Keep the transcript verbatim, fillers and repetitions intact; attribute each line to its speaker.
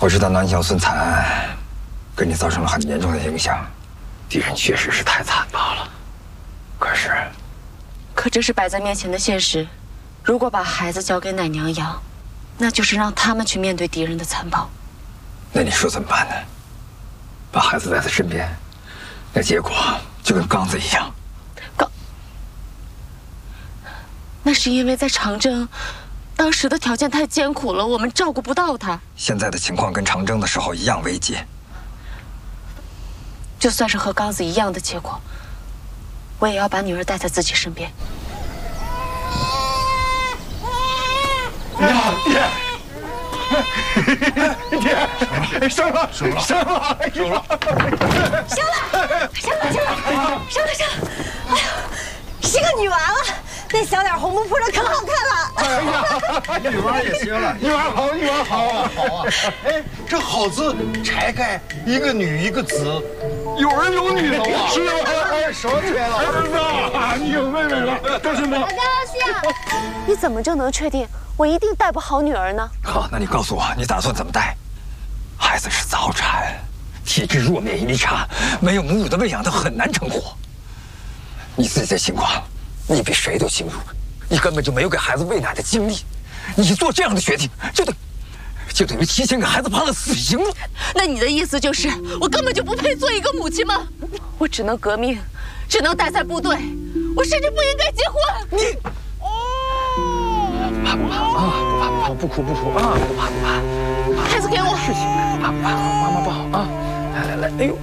Speaker 1: 我知道南桥孙惨案给你造成了很严重的影响，敌人确实是太残暴了。可是，
Speaker 2: 可这是摆在面前的现实。如果把孩子交给奶娘养，那就是让他们去面对敌人的残暴。
Speaker 1: 那你说怎么办呢？把孩子在他身边，那结果就跟刚子一样。
Speaker 2: 刚，那是因为在长征。 当时的条件太艰苦了，我们照顾不到他。
Speaker 1: 现在的情况跟长征的时候一样危急。
Speaker 2: 就算是和刚子一样的结果，我也要把女儿带在自己身边。
Speaker 3: 爹，爹，生了，生了，生了，生了，
Speaker 4: 生了，生了，生了，生了，生了！哎呦，是个女娃娃。 那小脸红扑扑的，可好看了！
Speaker 3: 哎呀，女娃也行了，女娃好，女娃好啊，好啊！哎，这好字拆开，一个女一个子，有儿有女了啊！是啊，哎，说起来了，儿子，你有妹妹了，高兴不？
Speaker 4: 好高兴！你怎么就能确定我一定带不好女儿呢？
Speaker 1: 好，那你告诉我，你打算怎么带？孩子是早产，体质弱，免疫力差，没有母乳的喂养，他很难成活。你自己的情况。 你比谁都清楚，你根本就没有给孩子喂奶的经历，你做这样的决定，就等，就等于提前给孩子判了死刑了。
Speaker 2: 那你的意思就是，我根本就不配做一个母亲吗？我只能革命，只能待在部队，我甚至不应该结婚。
Speaker 1: 你，怕不怕啊？不怕不怕，不哭不哭啊！不怕不怕，
Speaker 2: 孩子给我，
Speaker 1: 事情不怕不怕，妈妈抱好啊！来来来，哎呦。